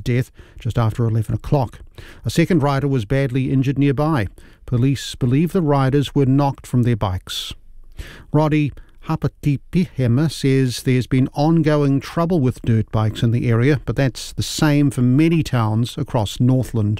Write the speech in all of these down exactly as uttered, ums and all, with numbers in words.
death just after eleven o'clock. A second rider was badly injured nearby. Police believe the riders were knocked from their bikes. Roddy Hapatipihema says there's been ongoing trouble with dirt bikes in the area, but that's the same for many towns across Northland.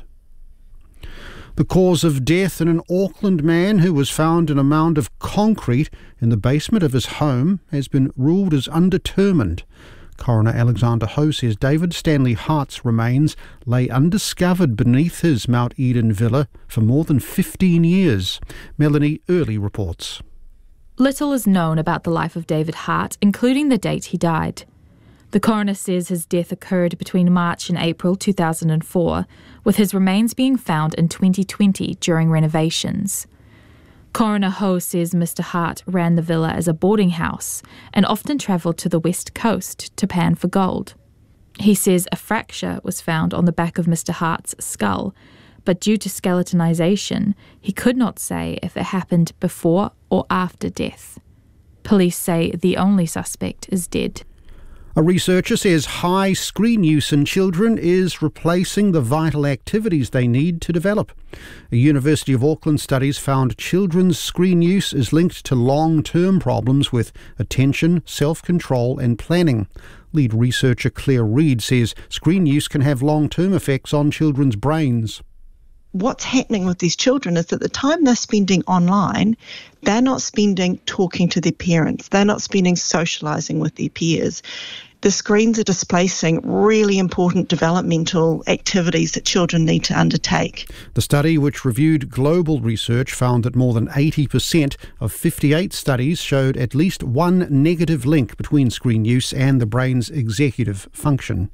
The cause of death in an Auckland man who was found in a mound of concrete in the basement of his home has been ruled as undetermined. Coroner Alexander Ho says David Stanley Hart's remains lay undiscovered beneath his Mount Eden villa for more than fifteen years. Melanie Early reports. Little is known about the life of David Hart, including the date he died. The coroner says his death occurred between March and April two thousand four, with his remains being found in twenty twenty during renovations. Coroner Ho says Mister Hart ran the villa as a boarding house and often travelled to the west coast to pan for gold. He says a fracture was found on the back of Mister Hart's skull, but due to skeletonization, he could not say if it happened before or after death. Police say the only suspect is dead. A researcher says high screen use in children is replacing the vital activities they need to develop. A University of Auckland studies found children's screen use is linked to long-term problems with attention, self-control and planning. Lead researcher Claire Reid says screen use can have long-term effects on children's brains. What's happening with these children is that the time they're spending online, they're not spending talking to their parents. They're not spending socialising with their peers. The screens are displacing really important developmental activities that children need to undertake. The study, which reviewed global research, found that more than eighty percent of fifty-eight studies showed at least one negative link between screen use and the brain's executive function.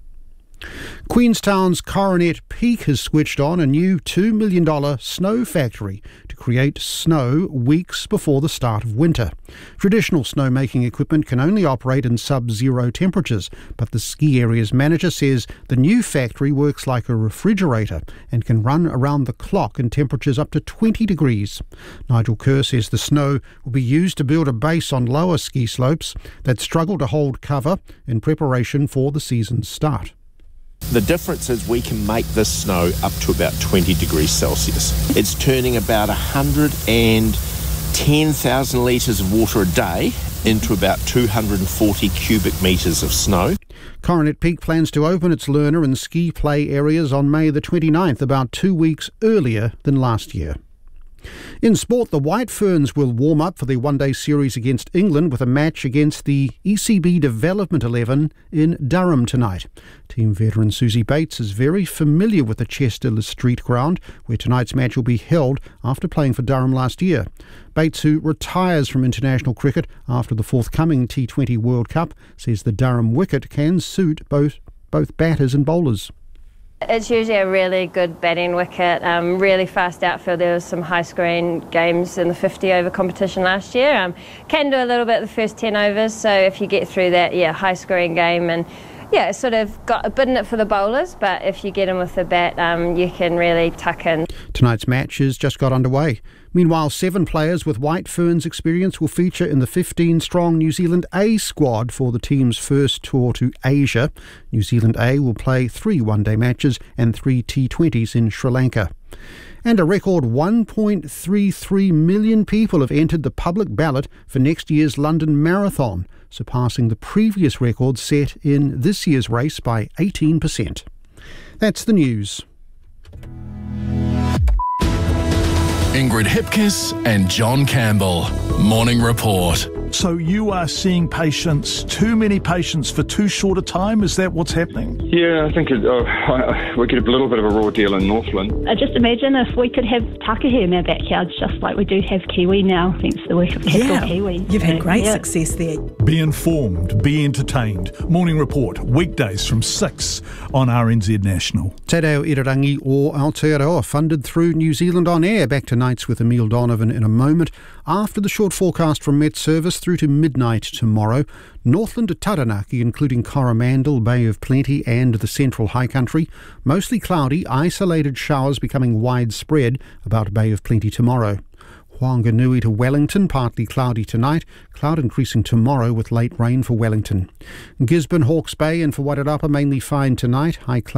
Queenstown's Coronet Peak has switched on a new two million dollars snow factory to create snow weeks before the start of winter. Traditional snowmaking equipment can only operate in sub-zero temperatures, but the ski area's manager says the new factory works like a refrigerator and can run around the clock in temperatures up to twenty degrees. Nigel Kerr says the snow will be used to build a base on lower ski slopes that struggle to hold cover in preparation for the season's start. The difference is we can make this snow up to about twenty degrees Celsius. It's turning about one hundred ten thousand litres of water a day into about two hundred forty cubic metres of snow. Coronet Peak plans to open its learner and ski play areas on May the twenty-ninth, about two weeks earlier than last year. In sport, the White Ferns will warm up for their one-day series against England with a match against the E C B Development eleven in Durham tonight. Team veteran Susie Bates is very familiar with the Chester Le Street ground, where tonight's match will be held after playing for Durham last year. Bates, who retires from international cricket after the forthcoming T twenty World Cup, says the Durham wicket can suit both, both batters and bowlers. It's usually a really good batting wicket, um, really fast outfield. There was some high-scoring games in the fifty over competition last year. Um, can do a little bit the first ten overs, so if you get through that, yeah, high-scoring game, and yeah, sort of got a bit in it for the bowlers, but if you get in with the bat, um, you can really tuck in. Tonight's match has just got underway. Meanwhile, seven players with White Ferns experience will feature in the fifteen-strong New Zealand A squad for the team's first tour to Asia. New Zealand A will play three one-day matches and three T twenties in Sri Lanka. And a record one point three three million people have entered the public ballot for next year's London Marathon, surpassing the previous record set in this year's race by eighteen percent. That's the news. Ingrid Hipkiss and John Campbell. Morning Report. So you are seeing patients, too many patients for too short a time? Is that what's happening? Yeah, I think it, uh, we get a little bit of a raw deal in Northland. I just imagine if we could have takahe in our backyards, just like we do have kiwi now, thanks to the work of Capital yeah, Kiwi. You've had great yeah. success there. Be informed, be entertained. Morning Report, weekdays from six on R N Z National. Te Reo Irarangi o Aotearoa, funded through New Zealand On Air. Back to Nights with Emile Donovan in a moment. After the short forecast from Met Service through to midnight tomorrow, Northland to Taranaki, including Coromandel, Bay of Plenty and the Central High Country. Mostly cloudy, isolated showers becoming widespread about Bay of Plenty tomorrow. Whanganui to Wellington, partly cloudy tonight. Cloud increasing tomorrow with late rain for Wellington. Gisborne, Hawke's Bay and for Wairarapa, mainly fine tonight. High cloud.